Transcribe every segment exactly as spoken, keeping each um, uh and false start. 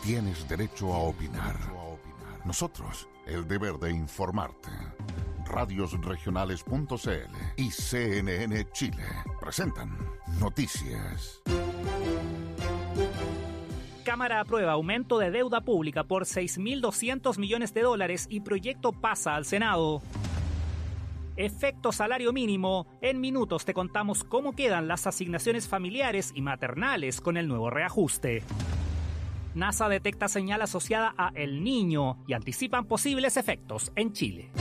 tienes derecho a opinar. Nosotros, el deber de informarte. Radios Regionales punto c l y C N N Chile presentan Noticias. Cámara aprueba aumento de deuda pública por seis mil doscientos millones de dólares y proyecto pasa al Senado. Efecto salario mínimo. En minutos te contamos cómo quedan las asignaciones familiares y maternales con el nuevo reajuste. NASA detecta señal asociada a El Niño y anticipan posibles efectos en Chile.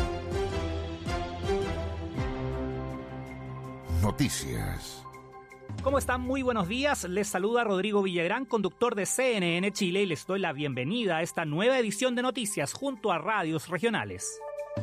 Noticias. ¿Cómo están? Muy buenos días. Les saluda Rodrigo Villagrán, conductor de C N N Chile, y les doy la bienvenida a esta nueva edición de Noticias junto a Radios Regionales.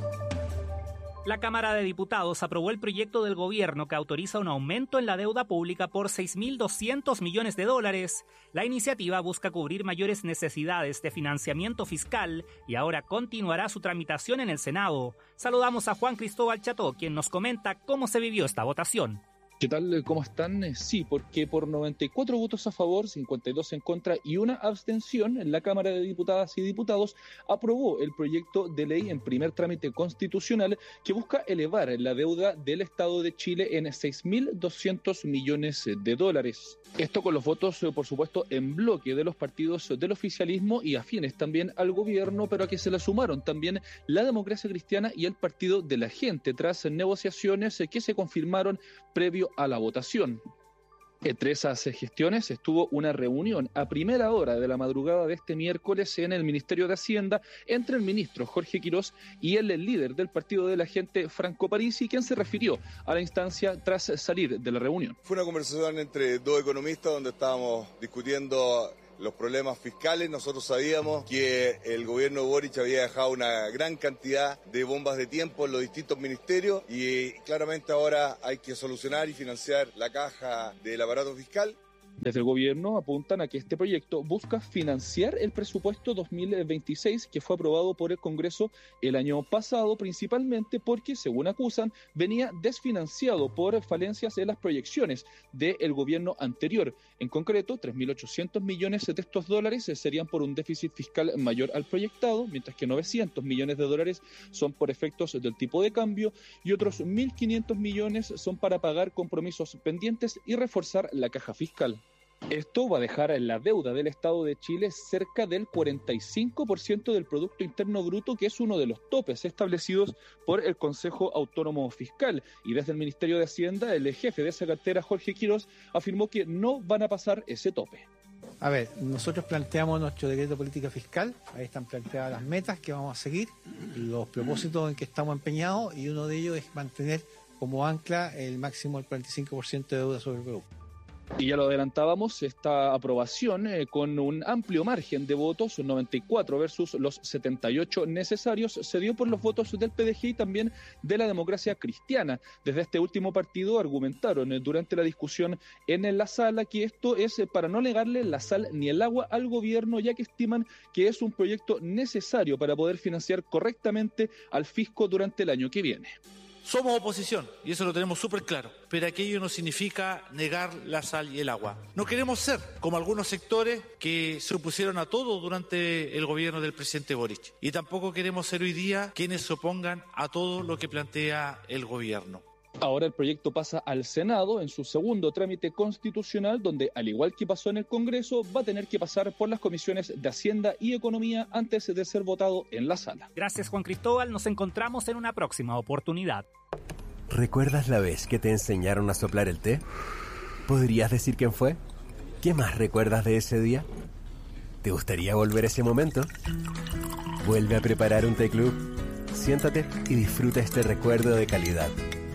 La Cámara de Diputados aprobó el proyecto del gobierno que autoriza un aumento en la deuda pública por seis mil doscientos millones de dólares. La iniciativa busca cubrir mayores necesidades de financiamiento fiscal y ahora continuará su tramitación en el Senado. Saludamos a Juan Cristóbal Cható, quien nos comenta cómo se vivió esta votación. ¿Qué tal? ¿Cómo están? Sí, porque por noventa y cuatro votos a favor, cincuenta y dos en contra y una abstención, la Cámara de Diputadas y Diputados aprobó el proyecto de ley en primer trámite constitucional que busca elevar la deuda del Estado de Chile en seis mil doscientos millones de dólares. Esto con los votos, por supuesto, en bloque de los partidos del oficialismo y afines también al gobierno, pero a que se le sumaron también la Democracia Cristiana y el Partido de la Gente, tras negociaciones que se confirmaron previo a la votación. Entre esas gestiones estuvo una reunión a primera hora de la madrugada de este miércoles en el Ministerio de Hacienda entre el ministro Jorge Quirós y el líder del Partido de la Gente, Franco Parisi, quien se refirió a la instancia tras salir de la reunión. Fue una conversación entre dos economistas donde estábamos discutiendo los problemas fiscales. Nosotros sabíamos que el gobierno de Boric había dejado una gran cantidad de bombas de tiempo en los distintos ministerios y claramente ahora hay que solucionar y financiar la caja del aparato fiscal. Desde el gobierno apuntan a que este proyecto busca financiar el presupuesto dos mil veintiséis que fue aprobado por el Congreso el año pasado, principalmente porque, según acusan, venía desfinanciado por falencias en las proyecciones del gobierno anterior. En concreto, tres mil ochocientos millones de estos dólares serían por un déficit fiscal mayor al proyectado, mientras que novecientos millones de dólares son por efectos del tipo de cambio y otros mil quinientos millones son para pagar compromisos pendientes y reforzar la caja fiscal. Esto va a dejar la deuda del Estado de Chile cerca del cuarenta y cinco por ciento del Producto Interno Bruto, que es uno de los topes establecidos por el Consejo Autónomo Fiscal. Y desde el Ministerio de Hacienda, el jefe de esa cartera, Jorge Quirós, afirmó que no van a pasar ese tope. A ver, nosotros planteamos nuestro decreto de política fiscal, ahí están planteadas las metas que vamos a seguir, los propósitos en que estamos empeñados, y uno de ellos es mantener como ancla el máximo del cuarenta y cinco por ciento de deuda sobre el producto. Y ya lo adelantábamos, esta aprobación eh, con un amplio margen de votos, noventa y cuatro versus los setenta y ocho necesarios, se dio por los votos del P D G y también de la Democracia Cristiana. Desde este último partido argumentaron eh, durante la discusión en la sala que esto es eh, para no negarle la sal ni el agua al gobierno, ya que estiman que es un proyecto necesario para poder financiar correctamente al fisco durante el año que viene. Somos oposición, y eso lo tenemos súper claro, pero aquello no significa negar la sal y el agua. No queremos ser como algunos sectores que se opusieron a todo durante el gobierno del presidente Boric. Y tampoco queremos ser hoy día quienes se opongan a todo lo que plantea el gobierno. Ahora el proyecto pasa al Senado en su segundo trámite constitucional, donde, al igual que pasó en el Congreso, va a tener que pasar por las comisiones de Hacienda y Economía antes de ser votado en la sala. Gracias, Juan Cristóbal. Nos encontramos en una próxima oportunidad. ¿Recuerdas la vez que te enseñaron a soplar el té? ¿Podrías decir quién fue? ¿Qué más recuerdas de ese día? ¿Te gustaría volver a ese momento? Vuelve a preparar un té club. Siéntate y disfruta este recuerdo de calidad.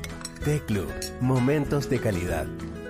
Té Club, momentos de calidad.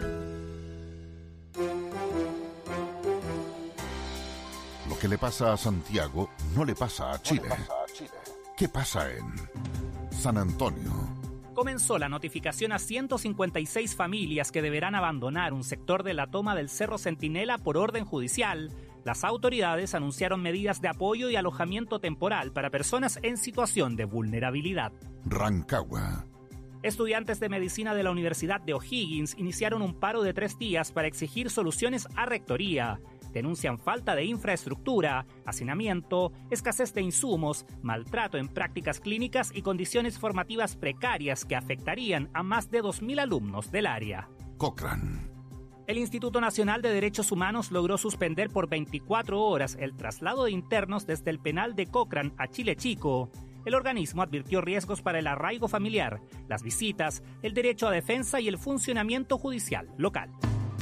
Lo que le pasa a Santiago no le pasa a Chile. ¿Qué pasa en San Antonio? Comenzó la notificación a ciento cincuenta y seis familias que deberán abandonar un sector de la toma del Cerro Centinela por orden judicial. Las autoridades anunciaron medidas de apoyo y alojamiento temporal para personas en situación de vulnerabilidad. Rancagua. Estudiantes de medicina de la Universidad de O'Higgins iniciaron un paro de tres días para exigir soluciones a rectoría. Denuncian falta de infraestructura, hacinamiento, escasez de insumos, maltrato en prácticas clínicas y condiciones formativas precarias que afectarían a más de dos mil alumnos del área. Cochrane. El Instituto Nacional de Derechos Humanos logró suspender por veinticuatro horas el traslado de internos desde el penal de Cochrane a Chile Chico. El organismo advirtió riesgos para el arraigo familiar, las visitas, el derecho a defensa y el funcionamiento judicial local.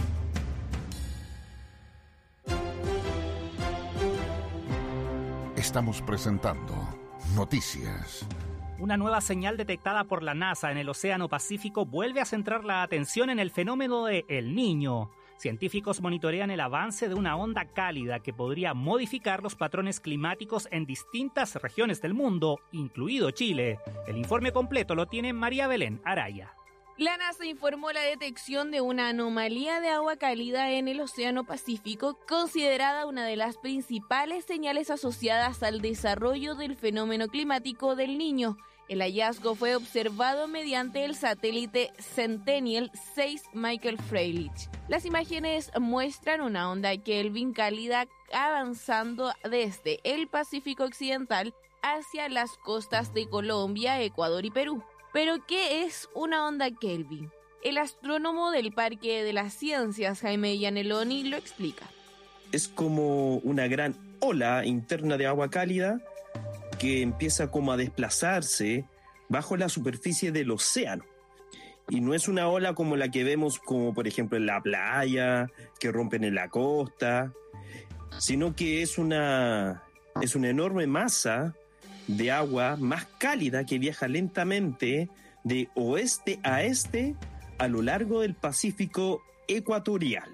Estamos presentando Noticias. Una nueva señal detectada por la NASA en el Océano Pacífico vuelve a centrar la atención en el fenómeno de El Niño. Científicos monitorean el avance de una onda cálida que podría modificar los patrones climáticos en distintas regiones del mundo, incluido Chile. El informe completo lo tiene María Belén Araya. La NASA informó la detección de una anomalía de agua cálida en el Océano Pacífico, considerada una de las principales señales asociadas al desarrollo del fenómeno climático del Niño. El hallazgo fue observado mediante el satélite Sentinel seis Michael Freilich. Las imágenes muestran una onda Kelvin cálida avanzando desde el Pacífico Occidental hacia las costas de Colombia, Ecuador y Perú. ¿Pero qué es una onda Kelvin? El astrónomo del Parque de las Ciencias, Jaime Gianelloni, lo explica. Es como una gran ola interna de agua cálida que empieza como a desplazarse bajo la superficie del océano. Y no es una ola como la que vemos como por ejemplo en la playa, que rompen en la costa, sino que es una, es una enorme masa de agua más cálida que viaja lentamente de oeste a este a lo largo del Pacífico ecuatorial.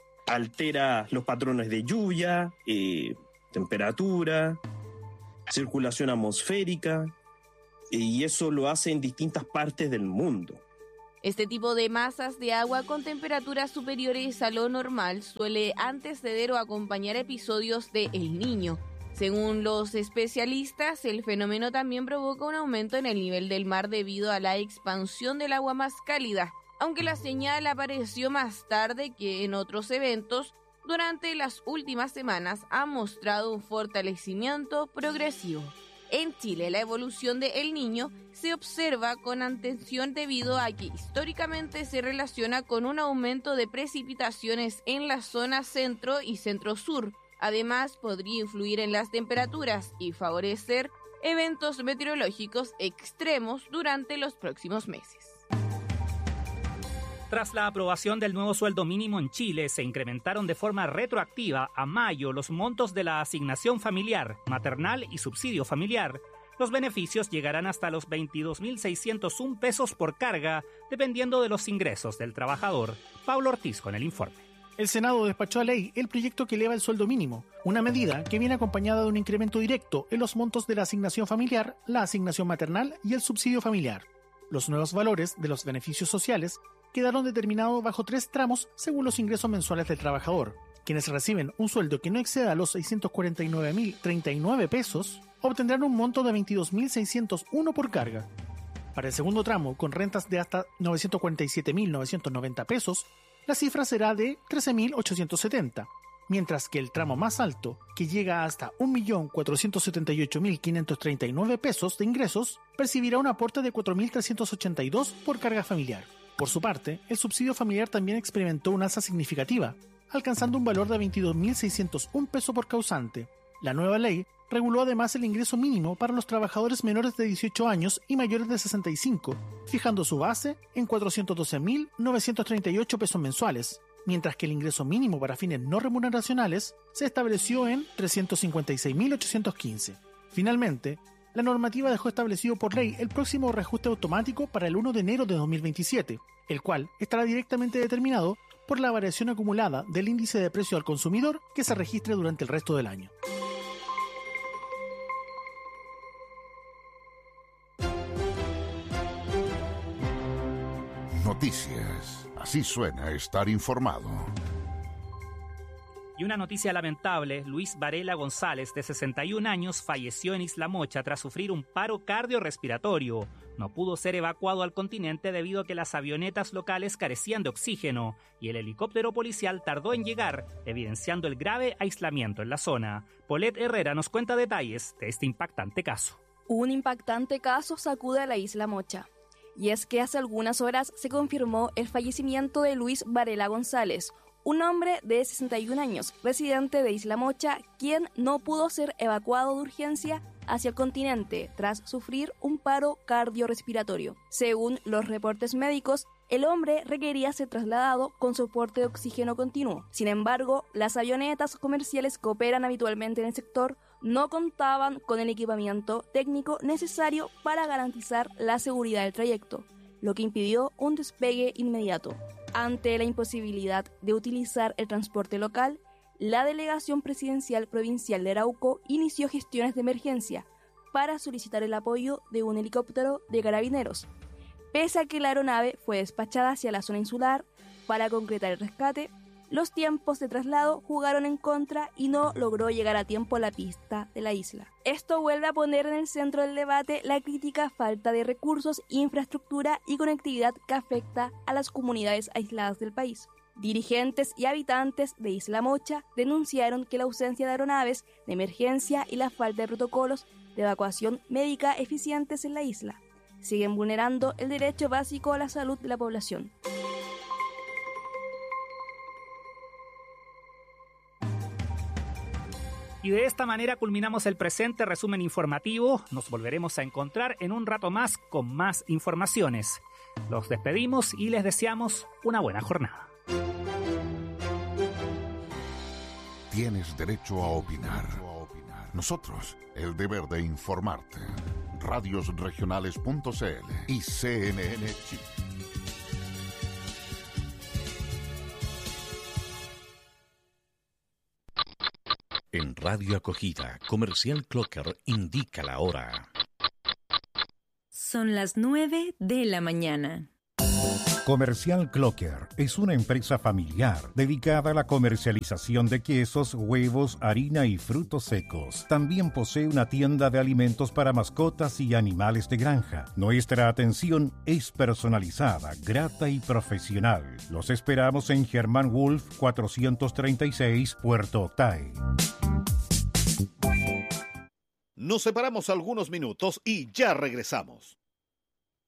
Altera los patrones de lluvia, eh, temperatura, circulación atmosférica, y eso lo hace en distintas partes del mundo. Este tipo de masas de agua con temperaturas superiores a lo normal suele anteceder o acompañar episodios de El Niño. Según los especialistas, el fenómeno también provoca un aumento en el nivel del mar debido a la expansión del agua más cálida, aunque la señal apareció más tarde que en otros eventos. Durante las últimas semanas ha mostrado un fortalecimiento progresivo. En Chile, la evolución de El Niño se observa con atención debido a que históricamente se relaciona con un aumento de precipitaciones en la zona centro y centro-sur. Además, podría influir en las temperaturas y favorecer eventos meteorológicos extremos durante los próximos meses. Tras la aprobación del nuevo sueldo mínimo en Chile, se incrementaron de forma retroactiva a mayo los montos de la asignación familiar, maternal y subsidio familiar. Los beneficios llegarán hasta los veintidós mil seiscientos uno pesos por carga, dependiendo de los ingresos del trabajador. Pablo Ortiz con el informe. El Senado despachó a ley el proyecto que eleva el sueldo mínimo, una medida que viene acompañada de un incremento directo en los montos de la asignación familiar, la asignación maternal y el subsidio familiar. Los nuevos valores de los beneficios sociales quedaron determinados bajo tres tramos según los ingresos mensuales del trabajador. Quienes reciben un sueldo que no exceda los seiscientos cuarenta y nueve mil treinta y nueve pesos obtendrán un monto de veintidós mil seiscientos uno por carga. Para el segundo tramo, con rentas de hasta novecientos cuarenta y siete mil novecientos noventa pesos, la cifra será de trece mil ochocientos setenta, mientras que el tramo más alto, que llega hasta un millón cuatrocientos setenta y ocho mil quinientos treinta y nueve pesos de ingresos, percibirá un aporte de cuatro mil trescientos ochenta y dos por carga familiar. Por su parte, el subsidio familiar también experimentó una alza significativa, alcanzando un valor de veintidós mil seiscientos uno pesos por causante. La nueva ley reguló además el ingreso mínimo para los trabajadores menores de dieciocho años y mayores de sesenta y cinco, fijando su base en cuatrocientos doce mil novecientos treinta y ocho pesos mensuales, mientras que el ingreso mínimo para fines no remuneracionales se estableció en trescientos cincuenta y seis mil ochocientos quince. Finalmente, la normativa dejó establecido por ley el próximo reajuste automático para el primero de enero de dos mil veintisiete, el cual estará directamente determinado por la variación acumulada del índice de precio al consumidor que se registre durante el resto del año. Noticias. Así suena estar informado. Y una noticia lamentable, Luis Varela González, de sesenta y un años, falleció en Isla Mocha tras sufrir un paro cardiorrespiratorio. No pudo ser evacuado al continente debido a que las avionetas locales carecían de oxígeno y el helicóptero policial tardó en llegar, evidenciando el grave aislamiento en la zona. Paulette Herrera nos cuenta detalles de este impactante caso. Un impactante caso sacude a la Isla Mocha. Y es que hace algunas horas se confirmó el fallecimiento de Luis Varela González, un hombre de sesenta y un años, residente de Isla Mocha, quien no pudo ser evacuado de urgencia hacia el continente tras sufrir un paro cardiorrespiratorio. Según los reportes médicos, el hombre requería ser trasladado con soporte de oxígeno continuo. Sin embargo, las avionetas comerciales que operan habitualmente en el sector no contaban con el equipamiento técnico necesario para garantizar la seguridad del trayecto, lo que impidió un despegue inmediato. Ante la imposibilidad de utilizar el transporte local, la Delegación Presidencial Provincial de Arauco inició gestiones de emergencia para solicitar el apoyo de un helicóptero de carabineros. Pese a que la aeronave fue despachada hacia la zona insular para concretar el rescate, los tiempos de traslado jugaron en contra y no logró llegar a tiempo a la pista de la isla. Esto vuelve a poner en el centro del debate la crítica falta de recursos, infraestructura y conectividad que afecta a las comunidades aisladas del país. Dirigentes y habitantes de Isla Mocha denunciaron que la ausencia de aeronaves de emergencia y la falta de protocolos de evacuación médica eficientes en la isla siguen vulnerando el derecho básico a la salud de la población. Y de esta manera culminamos el presente resumen informativo. Nos volveremos a encontrar en un rato más con más informaciones. Los despedimos y les deseamos una buena jornada. Tienes derecho a opinar. Nosotros, el deber de informarte. radios regionales punto c l y C N N Chile. En Radio Acogida, Comercial Clocker indica la hora. Son las nueve de la mañana. Comercial Clocker es una empresa familiar dedicada a la comercialización de quesos, huevos, harina y frutos secos. También posee una tienda de alimentos para mascotas y animales de granja. Nuestra atención es personalizada, grata y profesional. Los esperamos en Germán Wolf cuatrocientos treinta y seis, Puerto Octay. Nos separamos algunos minutos y ya regresamos.